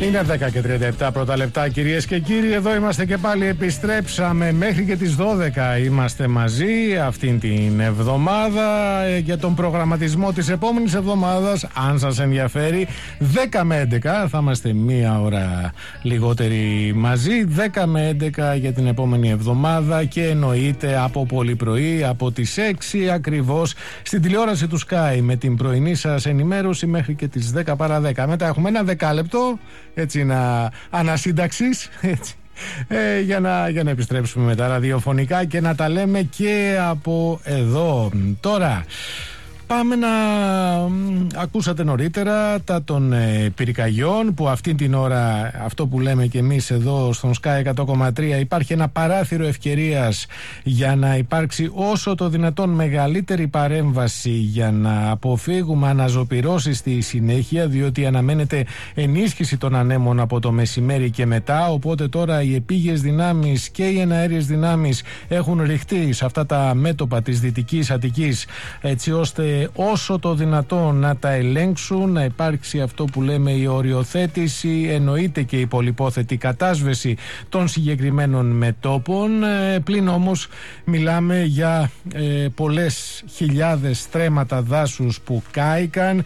Είναι 10 και 37 πρώτα λεπτά, κυρίες και κύριοι. Εδώ είμαστε και πάλι, επιστρέψαμε μέχρι και τις 12. Είμαστε μαζί αυτήν την εβδομάδα για τον προγραμματισμό της επόμενης εβδομάδας. Αν σας ενδιαφέρει, 10 με 11 θα είμαστε μία ώρα λιγότεροι μαζί. 10 με 11 για την επόμενη εβδομάδα και εννοείται από πολύ πρωί, από τις 6 ακριβώς, στην τηλεόραση του Sky με την πρωινή σας ενημέρωση μέχρι και τις 10 παρά 10. Μετά έχουμε ένα δεκάλεπτο έτσι ανασύνταξης, έτσι, για να επιστρέψουμε μετά ραδιοφωνικά και να τα λέμε και από εδώ. Τώρα πάμε να ακούσατε νωρίτερα τα των πυρκαγιών, που αυτή την ώρα, αυτό που λέμε και εμείς εδώ στον Sky 100,3, υπάρχει ένα παράθυρο ευκαιρίας για να υπάρξει όσο το δυνατόν μεγαλύτερη παρέμβαση για να αποφύγουμε αναζωπυρώσεις στη συνέχεια, διότι αναμένεται ενίσχυση των ανέμων από το μεσημέρι και μετά, οπότε τώρα οι επίγειες δυνάμεις και οι εναέριες δυνάμεις έχουν ρηχτεί σε αυτά τα μέτωπα της Δυτικής Αττικής, έτσι ώστε όσο το δυνατόν να τα ελέγξουν, να υπάρξει αυτό που λέμε η οριοθέτηση, εννοείται και η πολυπόθετη κατάσβεση των συγκεκριμένων μετώπων. Πλην όμως μιλάμε για πολλές χιλιάδες στρέμματα δάσους που κάηκαν,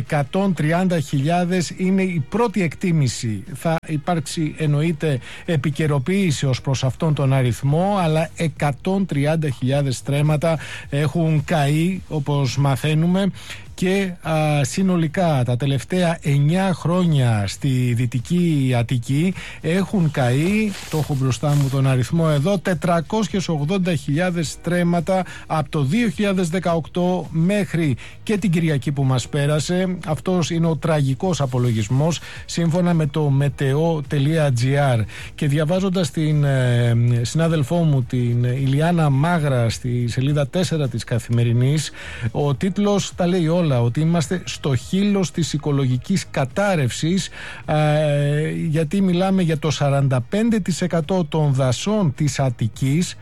130.000 είναι η πρώτη εκτίμηση. Θα υπάρξει εννοείται επικαιροποίηση ως προς αυτόν τον αριθμό, αλλά 130.000 στρέμματα έχουν καεί, όπως μαθαίνουμε, και συνολικά τα τελευταία 9 χρόνια στη Δυτική Αττική έχουν καεί, το έχω μπροστά μου τον αριθμό εδώ, 480.000 στρέμματα από το 2018 μέχρι και την Κυριακή που μας πέρασε. Αυτός είναι ο τραγικός απολογισμός σύμφωνα με το meteo.gr, και διαβάζοντας την συνάδελφό μου την Ηλιάνα Μάγρα στη σελίδα 4 της Καθημερινής, ο τίτλος τα λέει όλα, ότι είμαστε στο χείλος της οικολογικής κατάρρευσης, γιατί μιλάμε για το 45% των δασών της Αττικής,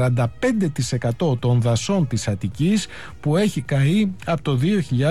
45% των δασών της Αττικής που έχει καεί από το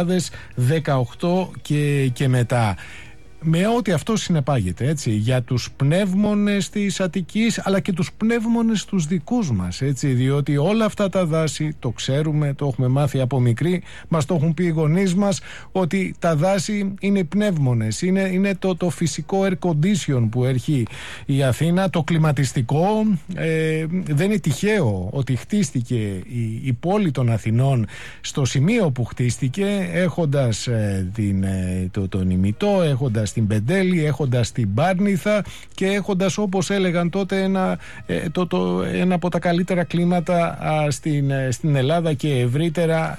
2018 και μετά, με ό,τι αυτό συνεπάγεται, έτσι, για τους πνεύμονες της Αττικής αλλά και τους πνεύμονες τους δικούς μας, έτσι, διότι όλα αυτά τα δάση το ξέρουμε, το έχουμε μάθει από μικροί, μας το έχουν πει οι γονείς μας, ότι τα δάση είναι οι πνεύμονες, είναι το φυσικό air condition που έχει η Αθήνα, το κλιματιστικό. Δεν είναι τυχαίο ότι χτίστηκε η πόλη των Αθηνών στο σημείο που χτίστηκε, έχοντας τον ημιτό, έχοντας στην Πεντέλη, έχοντας την Πάρνηθα και έχοντας, όπως έλεγαν τότε, ένα από τα καλύτερα κλίματα στην Ελλάδα και ευρύτερα,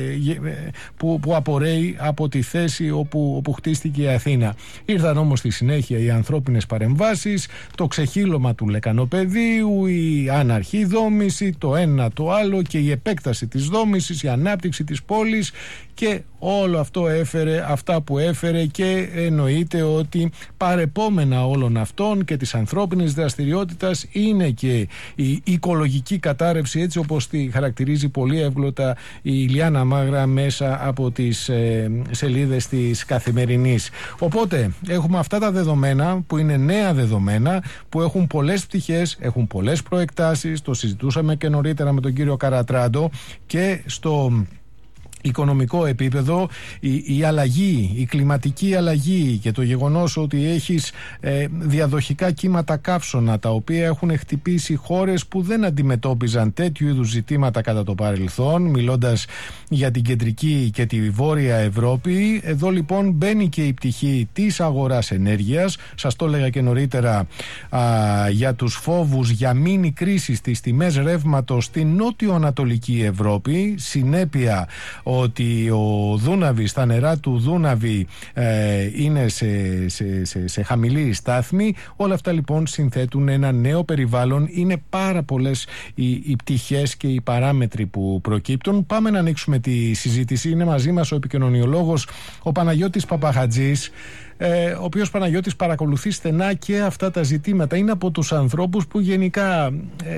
που απορρέει από τη θέση όπου χτίστηκε η Αθήνα. Ήρθαν όμως στη συνέχεια οι ανθρώπινες παρεμβάσεις, το ξεχύλωμα του λεκανοπεδίου, η άναρχη δόμηση, το ένα το άλλο, και η επέκταση της δόμησης, η ανάπτυξη της πόλης, και όλο αυτό έφερε αυτά που έφερε, και εννοείται ότι παρεπόμενα όλων αυτών και της ανθρώπινης δραστηριότητας είναι και η οικολογική κατάρρευση, έτσι όπως τη χαρακτηρίζει πολύ εύγλωτα η Ηλιάνα Μάγρα μέσα από τις σελίδες της Καθημερινής. Οπότε έχουμε αυτά τα δεδομένα που είναι νέα δεδομένα, που έχουν πολλές πτυχές, έχουν πολλές προεκτάσεις, το συζητούσαμε και νωρίτερα με τον κύριο Καρατράντο, και στο οικονομικό επίπεδο η αλλαγή, η κλιματική αλλαγή και το γεγονός ότι έχεις διαδοχικά κύματα καύσωνα τα οποία έχουν χτυπήσει χώρες που δεν αντιμετώπιζαν τέτοιου είδους ζητήματα κατά το παρελθόν, μιλώντας για την κεντρική και τη βόρεια Ευρώπη. Εδώ λοιπόν μπαίνει και η πτυχή της αγοράς ενέργειας. Σας το έλεγα και νωρίτερα για τους φόβους για μίνι κρίση στις τιμές ρεύματος στην νότιο-ανατολική Ευρώπη, συνέπεια ότι ο Δούναβης, τα νερά του Δούναβη είναι σε χαμηλή στάθμη. Όλα αυτά λοιπόν συνθέτουν ένα νέο περιβάλλον. Είναι πάρα πολλές οι πτυχές και οι παράμετροι που προκύπτουν. Πάμε να ανοίξουμε τη συζήτηση. Είναι μαζί μας ο επικοινωνιολόγος ο Παναγιώτης Παπαχατζής, ο οποίος, Παναγιώτης, παρακολουθεί στενά και αυτά τα ζητήματα. Είναι από τους ανθρώπους που γενικά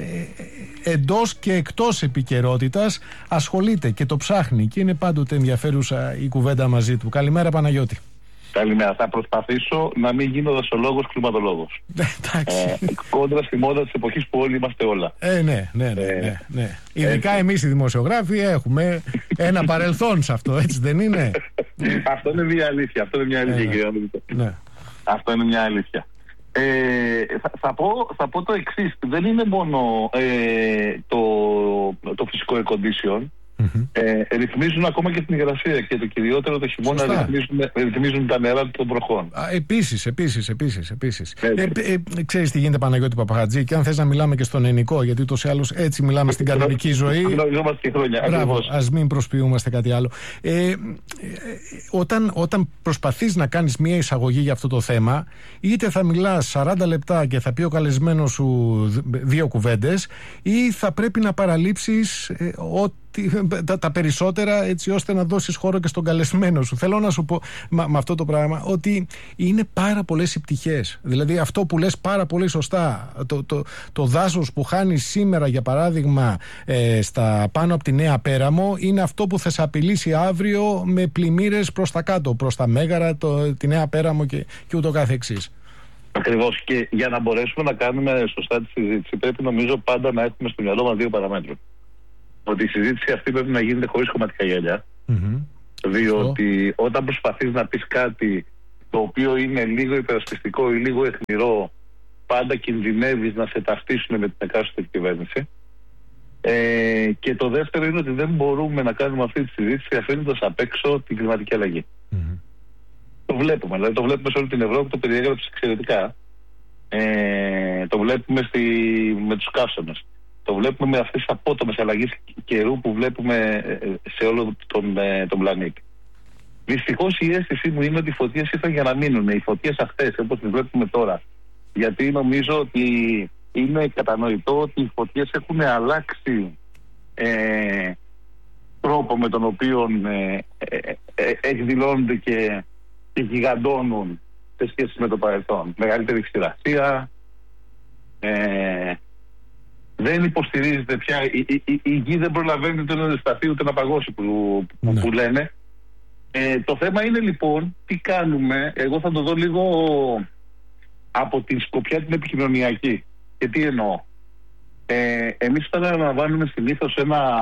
εντός και εκτός επικαιρότητας ασχολείται και το ψάχνει, και είναι πάντοτε ενδιαφέρουσα η κουβέντα μαζί του. Καλημέρα, Παναγιώτη. Καλημέρα. Θα προσπαθήσω να μην γίνω δασολόγος, κλιματολόγος. Κόντρα στη μόδα της εποχής που όλοι είμαστε όλα. Ναι. Ειδικά εμείς οι δημοσιογράφοι έχουμε ένα παρελθόν σε αυτό, έτσι δεν είναι? Αυτό είναι μια αλήθεια. Αυτό είναι μια αλήθεια, κύριε. Ναι. Αυτό είναι μια αλήθεια. Θα πω το εξής. Δεν είναι μόνο το φυσικό air condition. Ρυθμίζουν ακόμα και την υγρασία και το κυριότερο το χειμώνα ρυθμίζουν τα νερά των βροχών. Επίσης. Ξέρεις τι γίνεται, Παναγιώτη Παπαχατζή, και αν θες να μιλάμε και στον ελληνικό, γιατί ούτως ή άλλως έτσι μιλάμε στην κανονική ζωή. Γνωριζόμαστε και χρόνια. Μπράβο, ας μην προσποιούμαστε κάτι άλλο. Όταν προσπαθείς να κάνεις μια εισαγωγή για αυτό το θέμα, είτε θα μιλάς 40 λεπτά και θα πει ο καλεσμένος σου 2 κουβέντες, ή θα πρέπει να παραλείψεις τα περισσότερα, έτσι ώστε να δώσεις χώρο και στον καλεσμένο σου. Θέλω να σου πω με αυτό το πράγμα ότι είναι πάρα πολλές οι πτυχές. Δηλαδή αυτό που λες πάρα πολύ σωστά, το δάσος που χάνεις σήμερα, για παράδειγμα, στα πάνω από τη Νέα Πέραμο, είναι αυτό που θα σε απειλήσει αύριο με πλημμύρες προς τα κάτω, προς τα Μέγαρα, τη Νέα Πέραμο και ούτω καθεξής. Ακριβώς. Και για να μπορέσουμε να κάνουμε σωστά τη συζήτηση, πρέπει νομίζω πάντα να έχουμε στο μυαλό μας 2 παραμέτρους. Ότι η συζήτηση αυτή πρέπει να γίνεται χωρίς κομματικά γυαλιά. Διότι όταν προσπαθείς να πεις κάτι το οποίο είναι λίγο υπερασπιστικό ή λίγο αιχμηρό, πάντα κινδυνεύεις να σε ταυτίσουν με την εκάστοτε κυβέρνηση. Και το δεύτερο είναι ότι δεν μπορούμε να κάνουμε αυτή τη συζήτηση αφήνοντας απ' έξω την κλιματική αλλαγή. Το βλέπουμε. Δηλαδή το βλέπουμε σε όλη την Ευρώπη, το περιέγραψε εξαιρετικά. Το βλέπουμε με τους καύσονες. Το βλέπουμε με αυτές τις απότομες αλλαγές καιρού που βλέπουμε σε όλο τον πλανήτη. Δυστυχώς η αίσθησή μου είναι ότι οι φωτιές ήρθαν για να μείνουν. Οι φωτιές αυτές, όπως τις βλέπουμε τώρα, γιατί νομίζω ότι είναι κατανοητό ότι οι φωτιές έχουν αλλάξει τρόπο με τον οποίο εκδηλώνονται και γιγαντώνουν σε σχέση με το παρελθόν. Μεγαλύτερη ξηρασία, δεν υποστηρίζεται πια, η γη δεν προλαβαίνει ούτε να δεσταθεί ούτε να παγώσει που λένε. Το θέμα είναι λοιπόν τι κάνουμε. Εγώ θα το δω λίγο από την σκοπιά την επικοινωνιακή. Και τι εννοώ? Εμείς όταν αναλαμβάνουμε συνήθως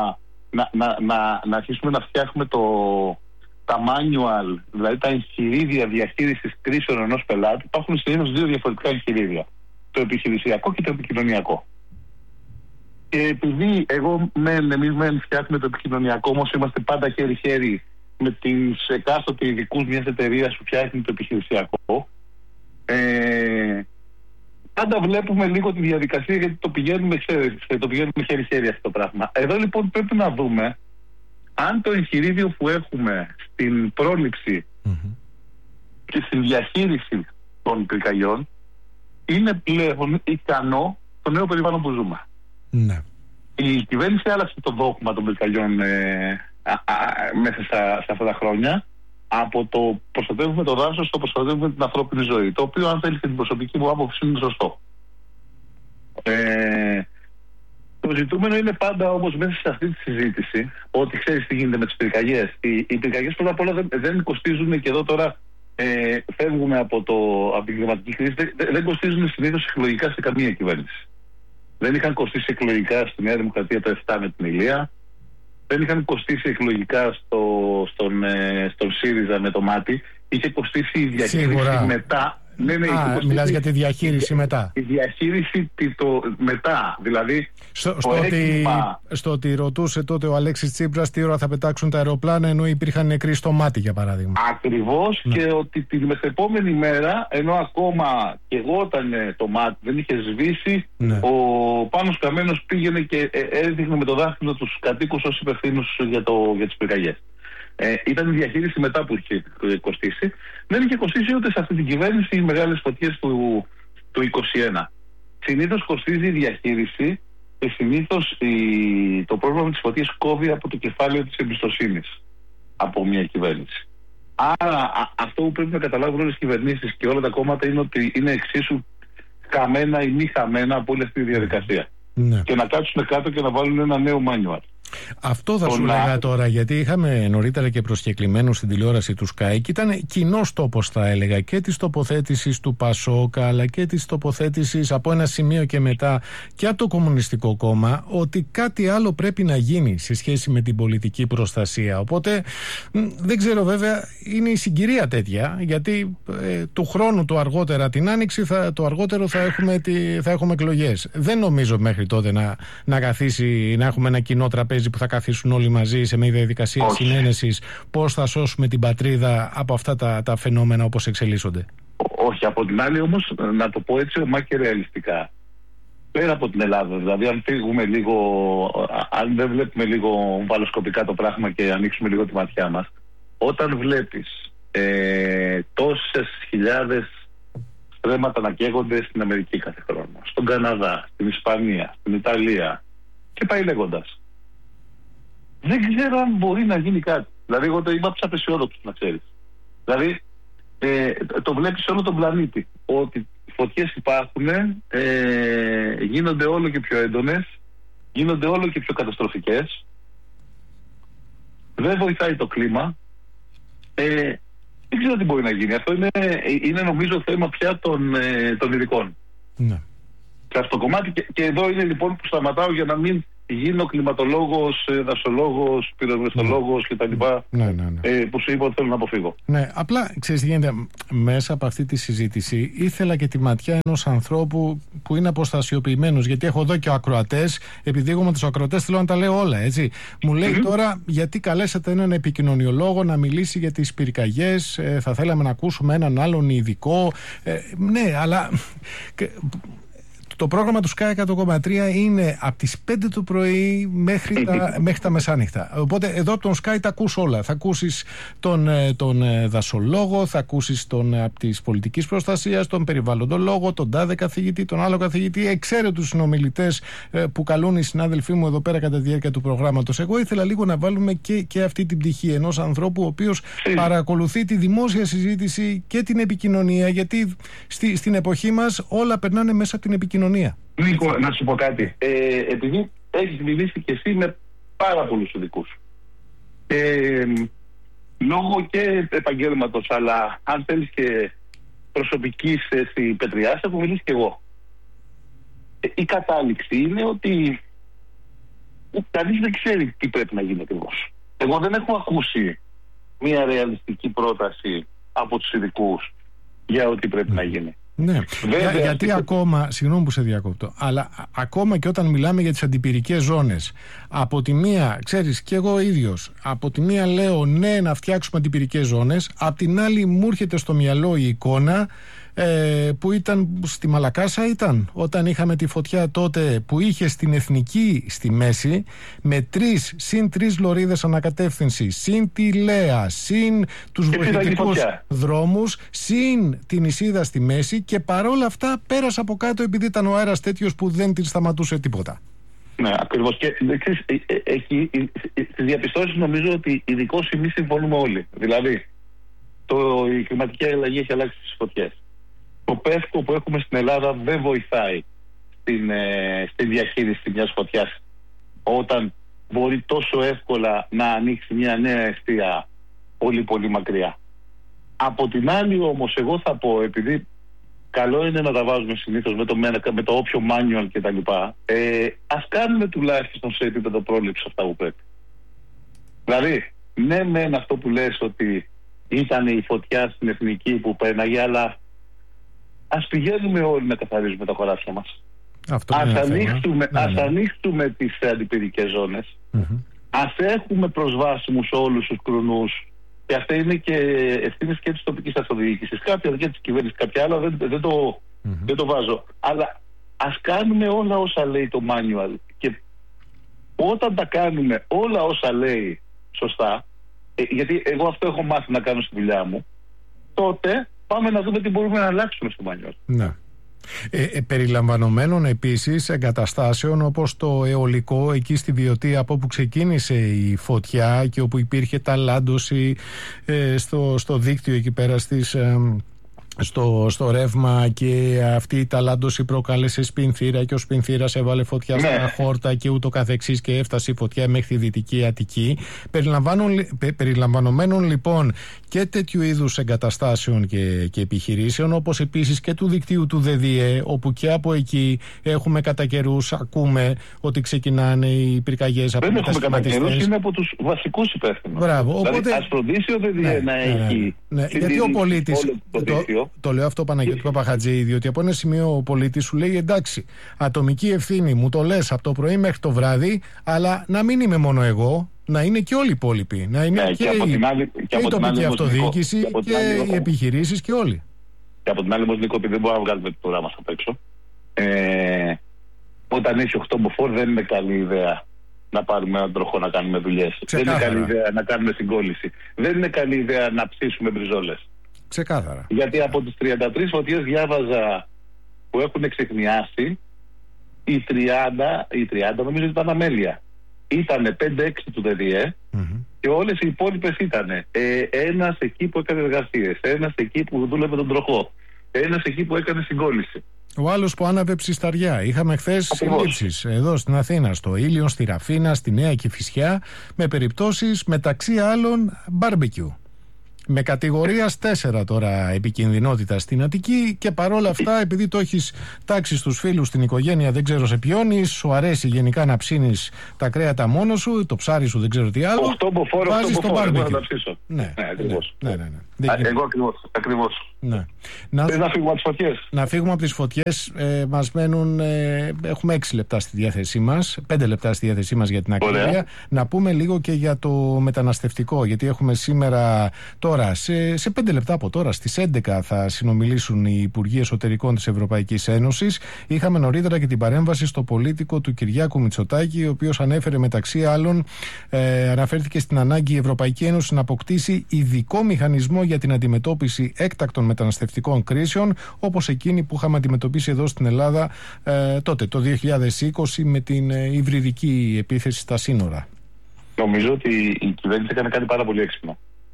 να αρχίσουμε να φτιάχνουμε τα manual, δηλαδή τα εγχειρίδια διαχείρισης κρίσεων ενός πελάτη, υπάρχουν συνήθως 2 διαφορετικά εγχειρίδια. Το επιχειρησιακό και το επικοινωνιακό. Και επειδή εμείς φτιάχνουμε το επικοινωνιακό, όμως είμαστε πάντα χέρι-χέρι με τις εκάστοτε ειδικούς μιας εταιρείας που φτιάχνει το επιχειρησιακό, πάντα βλέπουμε λίγο τη διαδικασία, γιατί το πηγαίνουμε χέρι-χέρι αυτό το πράγμα. Εδώ λοιπόν πρέπει να δούμε αν το εγχειρίδιο που έχουμε στην πρόληψη και στην διαχείριση των πυρκαγιών είναι πλέον ικανό στο νέο περιβάλλον που ζούμε. Ναι. Η κυβέρνηση άλλαξε το δόγμα των πυρκαγιών μέσα σε αυτά τα χρόνια, από το προστατεύουμε το δάσος στο προστατεύουμε την ανθρώπινη ζωή, το οποίο, αν θέλει την προσωπική μου άποψη, είναι σωστό. Το ζητούμενο είναι πάντα όμως μέσα σε αυτή τη συζήτηση ότι ξέρεις τι γίνεται με τις πυρκαγιές. Οι πυρκαγιές πρώτα απ' όλα δεν κοστίζουν, και εδώ τώρα φεύγουμε από την κλιματική κρίση, δεν κοστίζουν συνήθως εκλογικά σε καμία κυβέρνηση. Δεν είχαν κοστίσει εκλογικά στη Νέα Δημοκρατία το 7 με την Ηλία. Δεν είχαν κοστίσει εκλογικά στον ΣΥΡΙΖΑ με το ΜΑΤΗ. Είχε κοστίσει η διαχείριση μετά. Μιλάς για τη διαχείριση μετά. Η διαχείριση μετά. Δηλαδή, στο ότι ρωτούσε τότε ο Αλέξης Τσίπρας τι ώρα θα πετάξουν τα αεροπλάνα, ενώ υπήρχαν νεκροί στο ΜΑΤΗ, για παράδειγμα. Ακριβώς. Ναι. Και ότι την μεθεπόμενη μέρα, ενώ ακόμα και εγώ όταν το ΜΑΤΗ δεν είχε σβήσει, ναι, ο Πάνος Καμένος πήγαινε και έδειχνε με το δάχτυλο τους κατοίκους ως υπευθύνους για τις πυρκαγιές. Ήταν η διαχείριση μετά που είχε κοστίσει. Δεν είχε κοστίσει ούτε σε αυτή την κυβέρνηση οι μεγάλες φωτιές του 2021. Συνήθως κοστίζει η διαχείριση και συνήθως το πρόβλημα με τις φωτιές κόβει από το κεφάλαιο της εμπιστοσύνης από μια κυβέρνηση. Άρα αυτό που πρέπει να καταλάβουν όλες οι κυβερνήσεις και όλα τα κόμματα είναι ότι είναι εξίσου χαμένα ή μη χαμένα από όλη αυτή τη διαδικασία. Ναι. Και να κάτσουν κάτω και να βάλουν ένα νέο manual. Αυτό θα σου λέγα τώρα, γιατί είχαμε νωρίτερα και προσκεκλημένους στην τηλεόραση του Sky και ήταν κοινός τόπος, θα έλεγα, και της τοποθέτησης του Πασόκα αλλά και της τοποθέτησης από ένα σημείο και μετά και από το Κομμουνιστικό Κόμμα, ότι κάτι άλλο πρέπει να γίνει σε σχέση με την πολιτική προστασία. Οπότε δεν ξέρω, βέβαια είναι η συγκυρία τέτοια, γιατί του χρόνου το αργότερα την Άνοιξη το αργότερο θα έχουμε εκλογές. Δεν νομίζω μέχρι τότε να καθίσει, να έχουμε ένα κοινό τραπέζι που θα καθίσουν όλοι μαζί σε μια διαδικασία συνένεσης πώς θα σώσουμε την πατρίδα από αυτά τα φαινόμενα όπως εξελίσσονται. Όχι, από την άλλη όμως, να το πω έτσι και ρεαλιστικά, πέρα από την Ελλάδα, δηλαδή αν φύγουμε λίγο, αν δεν βλέπουμε λίγο βαλοσκοπικά το πράγμα και ανοίξουμε λίγο τη ματιά μας, όταν βλέπεις τόσες χιλιάδες στρέμματα να καίγονται στην Αμερική κάθε χρόνο, στον Καναδά, στην Ισπανία, στην Ιταλία και πάει λέγοντας, δεν ξέρω αν μπορεί να γίνει κάτι. Δηλαδή, εγώ είμαι απεσιόδοξος, να ξέρεις. Δηλαδή, το βλέπεις σε όλο τον πλανήτη. Ότι οι φωτιές υπάρχουν, γίνονται όλο και πιο έντονες, γίνονται όλο και πιο καταστροφικές. Δεν βοηθάει το κλίμα. Δεν ξέρω τι μπορεί να γίνει. Αυτό είναι νομίζω θέμα πια των ειδικών. Ναι. Σε αυτό το κομμάτι. Και εδώ είναι λοιπόν που σταματάω για να μην γίνω κλιματολόγος, δασολόγος, πυροσβεστολόγος κτλ. Που σου είπα ότι θέλω να αποφύγω. Ναι, απλά ξέρεις τι γίνεται. Μέσα από αυτή τη συζήτηση ήθελα και τη ματιά ενός ανθρώπου που είναι αποστασιοποιημένος. Γιατί έχω εδώ και ακροατές, επειδή εγώ με τους ακροατές θέλω να τα λέω όλα, έτσι. Μου λέει τώρα, γιατί καλέσατε έναν επικοινωνιολόγο να μιλήσει για τις πυρκαγιές, θα θέλαμε να ακούσουμε έναν άλλον ειδικό. Ναι, αλλά το πρόγραμμα του Sky 100,3 είναι από τις 5 το πρωί μέχρι τα μεσάνυχτα. Οπότε εδώ από τον Sky τα ακούς όλα. Θα ακούσεις τον δασολόγο, θα ακούσεις από της πολιτικής προστασίας, τον περιβαλλοντολόγο, τον τάδε καθηγητή, τον άλλο καθηγητή, εξαίρετους συνομιλητές που καλούν οι συνάδελφοί μου εδώ πέρα κατά τη διάρκεια του προγράμματος. Εγώ ήθελα λίγο να βάλουμε και αυτή την πτυχή ενός ανθρώπου ο οποίος παρακολουθεί τη δημόσια συζήτηση και την επικοινωνία, γιατί στην εποχή μας όλα περνάνε μέσα από την επικοινωνία. Νίκο, να σου πω κάτι. Επειδή έχεις μιλήσει και εσύ με πάρα πολλούς ειδικούς, λόγω και επαγγέλματος, αλλά αν θέλεις και προσωπικής πετριάς, έχω μιλήσει και εγώ. Η κατάληξη είναι ότι κανείς δεν ξέρει τι πρέπει να γίνει ακριβώς. Εγώ δεν έχω ακούσει μια ρεαλιστική πρόταση από τους ειδικούς για ό,τι πρέπει να γίνει. Ναι, γιατί ακόμα, συγγνώμη που σε διακόπτω, αλλά ακόμα και όταν μιλάμε για τις αντιπυρικές ζώνες, από τη μία, ξέρεις, και εγώ ίδιος, από τη μία λέω ναι να φτιάξουμε αντιπυρικές ζώνες, από την άλλη μου έρχεται στο μυαλό η εικόνα που ήταν στη Μαλακάσα, όταν είχαμε τη φωτιά τότε που είχε στην Εθνική στη μέση, με συν 3 λωρίδες ανακατεύθυνση, συν τη Λέα, συν τους βοηθητικούς δρόμους, συν την Ισίδα στη μέση, και παρόλα αυτά πέρασε από κάτω επειδή ήταν ο αέρας τέτοιος που δεν την σταματούσε τίποτα. Ναι, ακριβώς. Και στις διαπιστώσεις νομίζω ότι ειδικώς εμείς συμφωνούμε όλοι. Δηλαδή, η κλιματική αλλαγή έχει αλλάξει τις φωτιές. Το πεύκο που έχουμε στην Ελλάδα δεν βοηθάει στη διαχείριση μιας φωτιάς, όταν μπορεί τόσο εύκολα να ανοίξει μια νέα αιστεία πολύ πολύ μακριά. Από την άλλη όμως, εγώ θα πω, επειδή καλό είναι να τα βάζουμε συνήθως με το όποιο manual κτλ. Ας κάνουμε τουλάχιστον σε επίπεδο πρόληψη αυτά που πρέπει. Δηλαδή, ναι μεν αυτό που λες ότι ήταν η φωτιά στην Εθνική που πέναγε, αλλά ας πηγαίνουμε όλοι να καθαρίζουμε τα χωράφια μας. Ας ανοίξουμε τις αντιπυρικές ζώνες. Ας έχουμε προσβάσιμους όλους τους κρουνούς. Και αυτά είναι και ευθύνες και της τοπικής αυτοδιοίκησης. Κάποια και της κυβέρνησης, κάποια άλλα δεν το βάζω. Αλλά ας κάνουμε όλα όσα λέει το manual. Και όταν τα κάνουμε όλα όσα λέει σωστά, γιατί εγώ αυτό έχω μάθει να κάνω στη δουλειά μου, τότε πάμε να δούμε τι μπορούμε να αλλάξουμε στο manual. Ναι. Περιλαμβανομένων επίσης εγκαταστάσεων όπως το αιωλικό εκεί στη Βιωτία, από όπου ξεκίνησε η φωτιά και όπου υπήρχε ταλάντωση στο δίκτυο εκεί πέρα στο ρεύμα, και αυτή η ταλάντωση προκάλεσε σπινθήρα και ο σπινθήρας έβαλε φωτιά στα χόρτα και ούτω καθεξής, και έφτασε η φωτιά μέχρι τη Δυτική Αττική. Περιλαμβανομένων λοιπόν και τέτοιου είδους εγκαταστάσεων και επιχειρήσεων, όπως επίσης και του δικτύου του ΔΔΕ, όπου και από εκεί έχουμε κατά καιρούς, ακούμε ότι ξεκινάνε οι πυρκαγιές από μετασχηματιστές. Δεν έχουμε κατά καιρούς, είναι από τους βασικούς υπεύθυνους. Μπράβο. Δηλαδή, οπότε ας φροντίσει ο ΔΔΕ να έχει... Γιατί ο πολίτης, το λέω αυτό, Παναγιώτη Παπαχατζή, διότι από ένα σημείο ο πολίτης σου λέει εντάξει, ατομική ευθύνη, μου το λες από το πρωί μέχρι το βράδυ, αλλά να μην είμαι μόνο εγώ, να είναι και όλοι οι υπόλοιποι. Να είναι και η τοπική αυτοδιοίκηση και οι επιχειρήσεις και όλοι. Και από την άλλη, όμως, Νίκο, επειδή δεν μπορούμε να βγάλουμε το ουρά μας απ' έξω, όταν έχει 8 μποφόρ δεν είναι καλή ιδέα να πάρουμε έναν τροχό να κάνουμε δουλειές. Δεν είναι καλή ιδέα να κάνουμε συγκόλληση. Δεν είναι καλή ιδέα να ψήσουμε μπριζόλες. Ξεκάθαρα. Γιατί από τις 33 φωτιές διάβαζα που έχουν ξεχνιάσει, οι 30 νομίζω ήταν αμέλεια. Ήτανε 5-6 του ΔΔΕ και όλες οι υπόλοιπες ήτανε ένας εκεί που έκανε εργασίες, ένας εκεί που δούλευε τον τροχό, ένας εκεί που έκανε συγκόλληση. Ο άλλος που άναβε ψισταριά. Είχαμε χθες συλλήψεις εδώ στην Αθήνα, στο Ήλιον, στη Ραφίνα, στη Νέα Κηφισιά, με περιπτώσεις μεταξύ άλλων μπάρμπεκιου. Με κατηγορίας 4 τώρα επικινδυνότητα στην Αττική, και παρόλα αυτά, επειδή το έχεις τάξει στους φίλους στην οικογένεια, δεν ξέρω σε ποιον, σου αρέσει γενικά να ψήνεις τα κρέατα μόνο σου, το ψάρι σου, δεν ξέρω τι άλλο. 8 μποφόρ, βάζεις το μπάρμπεκιου. Να τα ψήσω. Ναι, ακριβώς. Εγώ ακριβώς. Ναι. Θες να φύγουμε από τις φωτιές? Να φύγουμε από τις φωτιές. Μας μένουν, έχουμε 6 λεπτά στη διάθεσή μας, 5 λεπτά στη διάθεσή μας για την ακρίβεια. Να πούμε λίγο και για το μεταναστευτικό, γιατί έχουμε σήμερα, τώρα, σε 5 λεπτά από τώρα, στις 11 θα συνομιλήσουν οι Υπουργοί Εσωτερικών της Ευρωπαϊκής Ένωσης. Είχαμε νωρίτερα και την παρέμβαση στο πολίτικο του Κυριάκου Μητσοτάκη, ο οποίος ανέφερε μεταξύ άλλων, αναφέρθηκε στην ανάγκη η Ευρωπαϊκή Ένωση να αποκτήσει ειδικό μηχανισμό για την αντιμετώπιση έκτακτων μεταναστευτικών κρίσεων, όπως εκείνη που είχαμε αντιμετωπίσει εδώ στην Ελλάδα τότε, το 2020, με την υβριδική επίθεση στα σύνορα. Νομίζω ότι η κυβέρνηση έκανε κάτι πάρα πολύ έξυπνο.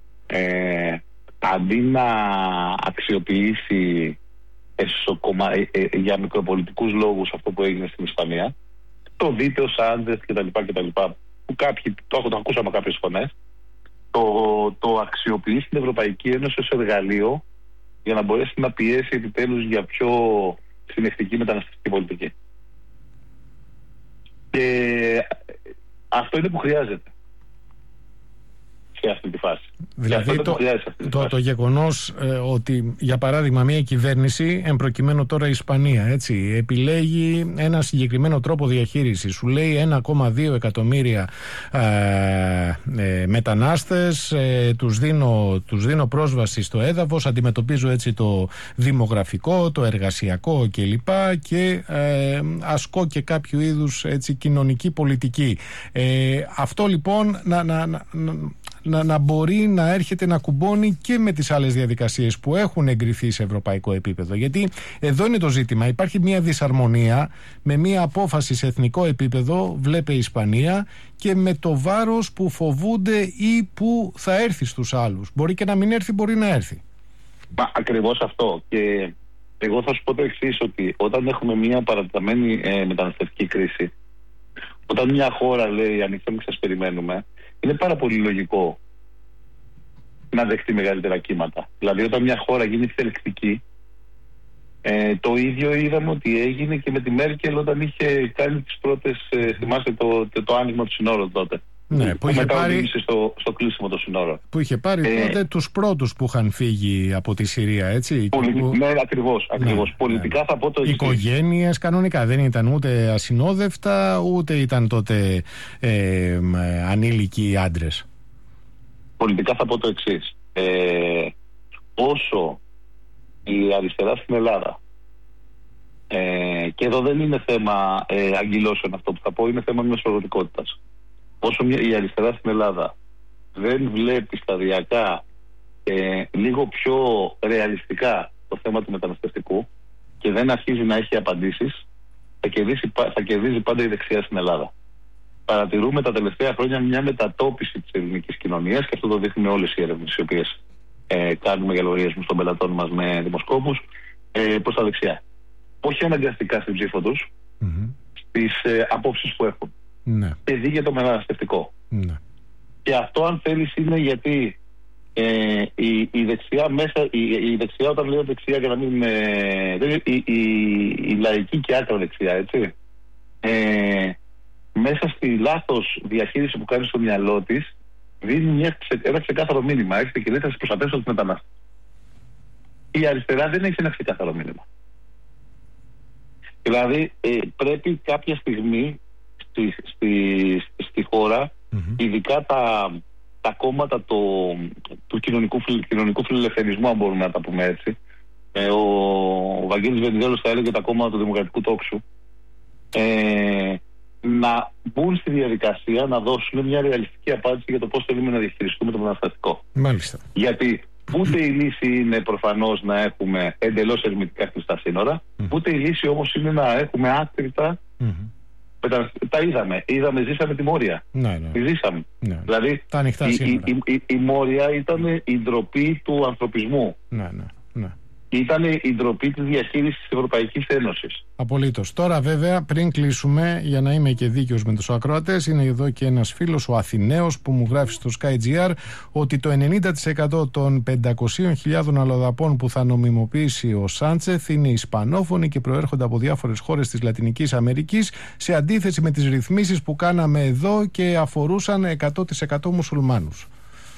Αντί να αξιοποιήσει για μικροπολιτικούς λόγους αυτό που έγινε στην Ισπανία, το δείτε ως άντρες κτλ. Που κάποιοι το ακούσαμε κάποιες φωνές, το αξιοποιεί στην Ευρωπαϊκή Ένωση ως εργαλείο για να μπορέσει να πιέσει επιτέλους για πιο συνεχτική μεταναστευτική πολιτική. Και αυτό είναι που χρειάζεται σε αυτή τη φάση. Δηλαδή το γεγονός ότι, για παράδειγμα, μια κυβέρνηση, εν προκειμένου τώρα η Ισπανία, έτσι, επιλέγει ένα συγκεκριμένο τρόπο διαχείρισης, σου λέει 1,2 εκατομμύρια μετανάστες, τους δίνω πρόσβαση στο έδαφος, αντιμετωπίζω έτσι το δημογραφικό, το εργασιακό κλπ, και ασκώ και κάποιο είδους έτσι κοινωνική πολιτική. Αυτό λοιπόν να μπορεί να έρχεται να κουμπώνει και με τις άλλες διαδικασίες που έχουν εγκριθεί σε ευρωπαϊκό επίπεδο. Γιατί εδώ είναι το ζήτημα. Υπάρχει μια δυσαρμονία με μια απόφαση σε εθνικό επίπεδο, βλέπε η Ισπανία, και με το βάρος που φοβούνται ή που θα έρθει στους άλλους. Μπορεί και να μην έρθει, μπορεί να έρθει. Ακριβώς αυτό. Και εγώ θα σου πω το εξής, ότι όταν έχουμε μια παραταμένη μεταναστευτική κρίση, όταν μια χώρα λέει ανοιχτό, σας περιμένουμε, είναι πάρα πολύ λογικό να δεχτεί μεγαλύτερα κύματα. Δηλαδή, όταν μια χώρα γίνει θελκτική, το ίδιο είδαμε ότι έγινε και με τη Μέρκελ όταν είχε κάνει τις πρώτες, θυμάστε το άνοιγμα του συνόρου τότε. Ναι, που είχε πάρει στο κλείσιμο των συνόρων. Που είχε πάρει τότε τους πρώτους που είχαν φύγει από τη Συρία, έτσι. Ναι, ακριβώς. Πολιτικά θα πω το εξής. Οικογένειες κανονικά, δεν ήταν ούτε ασυνόδευτα, ούτε ήταν τότε ανήλικοι άντρες. Πολιτικά θα πω το εξής. Όσο η αριστερά στην Ελλάδα, και εδώ δεν είναι θέμα αγγυλώσεων αυτό που θα πω, είναι θέμα μιας οροτικότητας. Όσο η αριστερά στην Ελλάδα δεν βλέπει σταδιακά λίγο πιο ρεαλιστικά το θέμα του μεταναστευτικού και δεν αρχίζει να έχει απαντήσεις, θα κερδίζει πάντα η δεξιά στην Ελλάδα. Παρατηρούμε τα τελευταία χρόνια μια μετατόπιση της ελληνικής κοινωνίας, και αυτό το δείχνουν όλες οι έρευνες οι οποίες κάνουμε για λογαριασμούς των πελατών μας με δημοσκόπους, προς τα δεξιά. Όχι αναγκαστικά στην ψήφο τους, στις απόψεις που έχουν. Ναι. Και δει για το μεταναστευτικό. Ναι. Και αυτό, αν θέλεις, είναι γιατί η δεξιά μέσα, η δεξιά, όταν λέω δεξιά για να μην η λαϊκή και άκρα δεξιά, έτσι, μέσα στη λάθος διαχείριση που κάνει στο μυαλό της, δίνει ένα ξεκάθαρο μήνυμα. Έχετε και λέει, θα σας προστατεύσω τους μετανάστες. Η αριστερά δεν έχει ένα ξεκάθαρο μήνυμα. Δηλαδή πρέπει κάποια στιγμή στη χώρα, ειδικά τα κόμματα του κοινωνικού φιλελευθερισμού, αν μπορούμε να τα πούμε έτσι, ο Βαγγέλης Βενιζέλος θα έλεγε τα κόμματα του δημοκρατικού τόξου, να μπουν στη διαδικασία να δώσουν μια ρεαλιστική απάντηση για το πώς θέλουμε να διαχειριστούμε το μεταναστευτικό. Μάλιστα. Γιατί ούτε η λύση είναι προφανώς να έχουμε εντελώς ερμητικά κλειστά σύνορα, ούτε η λύση όμως είναι να έχουμε άκρητα. Τα ζήσαμε τη Μόρια. Ναι. Τη ζήσαμε. Ναι. Δηλαδή η Μόρια ήταν η ντροπή του ανθρωπισμού. Ναι. Ήταν η ντροπή της διαχείρισης της Ευρωπαϊκής Ένωσης. Απολύτως. Τώρα βέβαια, πριν κλείσουμε, για να είμαι και δίκαιος με τους ακροατές, είναι εδώ και ένας φίλος, ο Αθηναίος, που μου γράφει στο SkyGR ότι το 90% των 500.000 αλλοδαπών που θα νομιμοποιήσει ο Σάντσεθ είναι ισπανόφωνοι και προέρχονται από διάφορες χώρες της Λατινικής Αμερικής, σε αντίθεση με τις ρυθμίσεις που κάναμε εδώ και αφορούσαν 100% μουσουλμάνους.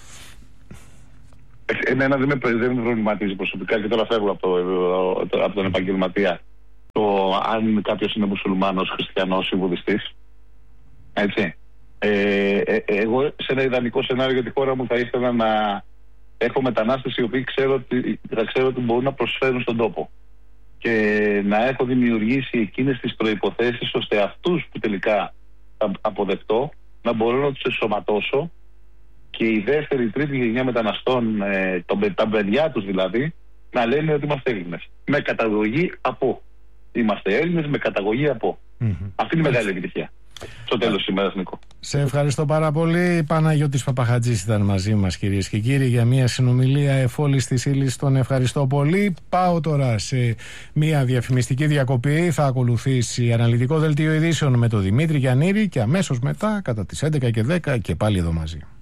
Εμένα δεν με προβληματίζει προσωπικά, και τώρα φεύγω από τον επαγγελματία, το αν κάποιος είναι μουσουλμάνος, χριστιανός ή βουδιστής. Έτσι. Εγώ σε ένα ιδανικό σενάριο για τη χώρα μου θα ήθελα να έχω μετανάστες οι οποίοι θα ξέρω ότι μπορούν να προσφέρουν στον τόπο, και να έχω δημιουργήσει εκείνες τις προϋποθέσεις ώστε αυτούς που τελικά θα αποδεχτώ να μπορώ να τους ενσωματώσω, και η δεύτερη, η τρίτη γενιά μεταναστών, τα παιδιά τους δηλαδή, να λένε ότι είμαστε Έλληνες. Με καταγωγή από. Είμαστε Έλληνες με καταγωγή από. Αυτή είναι η μεγάλη επιτυχία. Στο τέλος της ημέρας, Νίκο. Σε ευχαριστώ πάρα πολύ. Παναγιώτης Παπαχατζής ήταν μαζί μας, κυρίες και κύριοι, για μια συνομιλία εφόλης της ύλης. Τον ευχαριστώ πολύ. Πάω τώρα σε μια διαφημιστική διακοπή. Θα ακολουθήσει αναλυτικό δελτίο ειδήσεων με τον Δημήτρη Γιαννήρη και αμέσως μετά, κατά τις 11 και 10, και πάλι εδώ μαζί.